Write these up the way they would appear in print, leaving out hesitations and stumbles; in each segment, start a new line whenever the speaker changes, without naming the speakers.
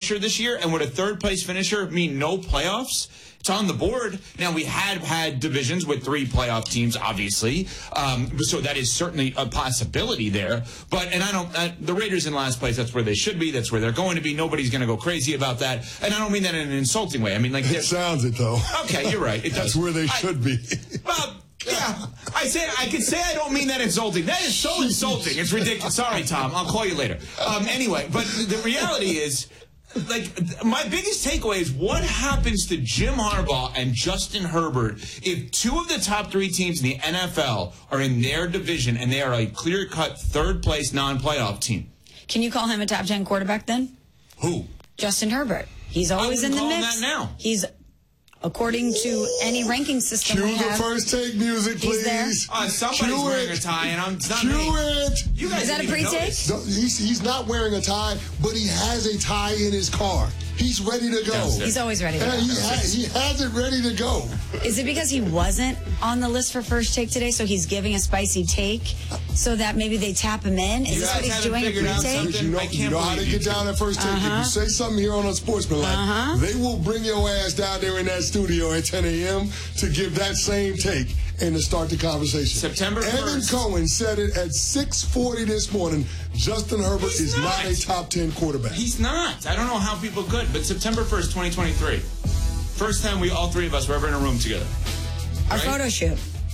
finisher this year? And would a third-place finisher mean no playoffs? It's on the board. Now, we have had divisions with 3 playoff teams, obviously. So that is certainly a possibility there. But, the Raiders in last place, that's where they should be. That's where they're going to be. Nobody's going to go crazy about that. And I don't mean that in an insulting way. I mean, like,
it sounds it, though.
Okay, you're right. It
That's where they should be.
Well, yeah, I could say I don't mean that insulting. That is so insulting. It's ridiculous. Sorry, Tom. I'll call you later. Anyway, but the reality is, like, my biggest takeaway is what happens to Jim Harbaugh and Justin Herbert if 2 of the top 3 teams in the NFL are in their division and they are a clear-cut third-place non-playoff team.
Can you call him a top 10 quarterback then?
Who?
Justin Herbert. He's always in the mix.
That now.
He's, according to any ranking system
Cue
we have,
the first take music, please.
He's there.
Somebody's wearing a tie, and it's not
Cue
me.
it.
You guys
Is that a pre-take?
No, he's not wearing a tie, but he has a tie in his car. He's ready to go.
He's always ready to go.
He has it ready to go.
Is it because he wasn't on the list for first take today, so he's giving a spicy take so that maybe they tap him in? Is this what he's doing, a pre-take?
You know how they get down at first take. If you say something here on Unsportsmanlike, they will bring your ass down there in that studio at 10 a.m. to give that same take and to start the conversation.
September 1st.
Evan Cohen said it at 6:40 this morning. Justin Herbert is not a top 10 quarterback.
He's not. I don't know how people could, but September 1st, 2023. First time all 3 of us were ever in a room together.
Our photo shoot.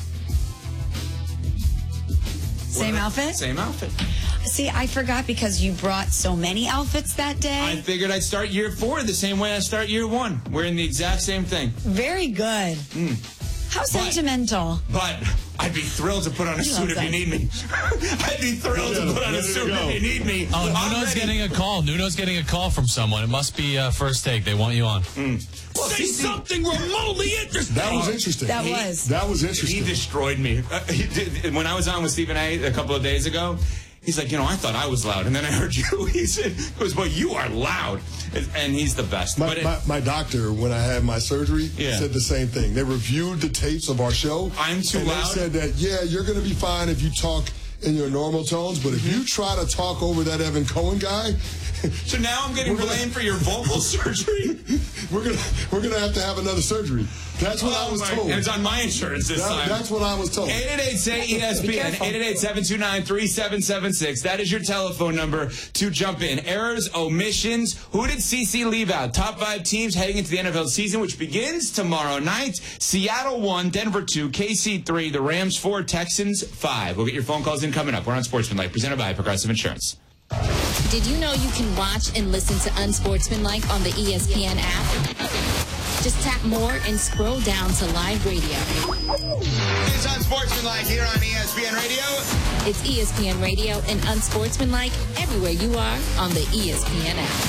Same outfit?
Same outfit.
See, I forgot because you brought so many outfits that day.
I figured I'd start year 4 the same way I start year 1. Wearing the exact same thing.
Very good. How sentimental.
But I'd be thrilled to put on a suit if you need me. I'd be thrilled to put on a suit if you need me.
Oh, Nuno's getting a call. Nuno's getting a call from someone. It must be first take. They want you on.
Well, say something remotely interesting.
That was interesting.
That was
interesting.
He destroyed me. When I was on with Stephen A. a couple of days ago, he's like, I thought I was loud. And then I heard you. He goes, well, you are loud. And he's the best.
My doctor, when I had my surgery, said the same thing. They reviewed the tapes of our show.
I'm too loud.
They said that, you're going to be fine if you talk in your normal tones, but if you try to talk over that Evan Cohen guy...
So now I'm getting blamed for your vocal surgery?
We're gonna have to have another surgery. That's what I was told.
And it's on my insurance this time.
That's what I was told.
888-SAY-ESPN, 888-729-3776. That is your telephone number to jump in. Errors, omissions. Who did CC leave out? Top 5 teams heading into the NFL season, which begins tomorrow night. Seattle 1, Denver 2, KC 3, the Rams 4, Texans 5. We'll get your phone calls in coming up. We're on Sportsmanlike, presented by Progressive Insurance.
Did you know you can watch and listen to Unsportsmanlike on the ESPN app? Just tap more and scroll down to live radio.
It's Unsportsmanlike here on ESPN Radio.
It's ESPN Radio and Unsportsmanlike everywhere you are on the ESPN app.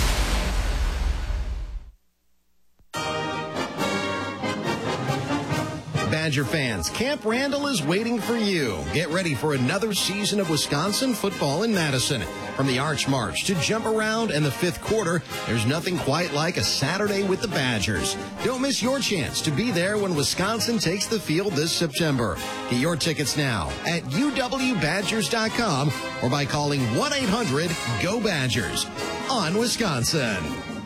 Badger fans, Camp Randall is waiting for you. Get ready for another season of Wisconsin football in Madison. From the Arch March to Jump Around and the 5th quarter, there's nothing quite like a Saturday with the Badgers. Don't miss your chance to be there when Wisconsin takes the field this September. Get your tickets now at uwbadgers.com or by calling 1-800-GO-BADGERS on Wisconsin.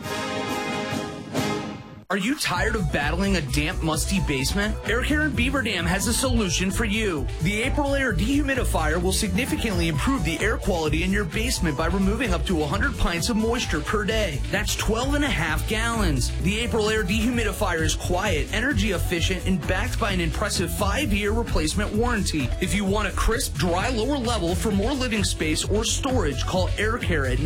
Are you tired of battling a damp, musty basement? Air Care in Beaver Dam has a solution for you. The April Air Dehumidifier will significantly improve the air quality in your basement by removing up to 100 pints of moisture per day. That's 12.5 gallons. The April Air Dehumidifier is quiet, energy efficient, and backed by an impressive 5-year replacement warranty. If you want a crisp, dry lower level for more living space or storage, call Air Care at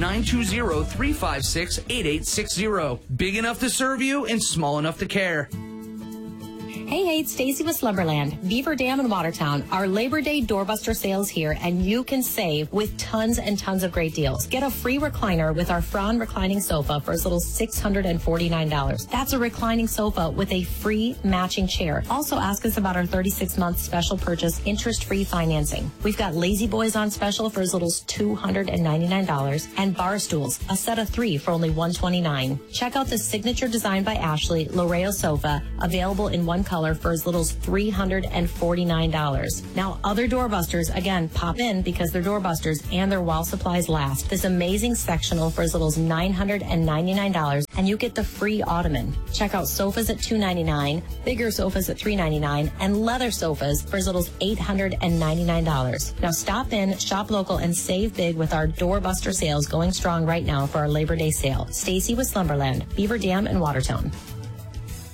920-356-8860. Big enough to serve you and small enough to care.
Hey, it's Stacy with Slumberland, Beaver Dam in Watertown. Our Labor Day doorbuster sales here, and you can save with tons and tons of great deals. Get a free recliner with our Fran reclining sofa for as little as $649. That's a reclining sofa with a free matching chair. Also ask us about our 36-month special purchase interest-free financing. We've got Lazy Boys on special for as little as $299 and bar stools, a set of 3 for only $129. Check out the signature design by Ashley Loreo sofa, available in one color color for as little as $349. Now, other doorbusters, again, pop in because they're doorbusters and their while supplies last. This amazing sectional for as little as $999, and you get the free ottoman. Check out sofas at $299, bigger sofas at $399, and leather sofas for as little as $899. Now, stop in, shop local, and save big with our doorbuster sales going strong right now for our Labor Day sale. Stacy with Slumberland, Beaver Dam, and Watertown.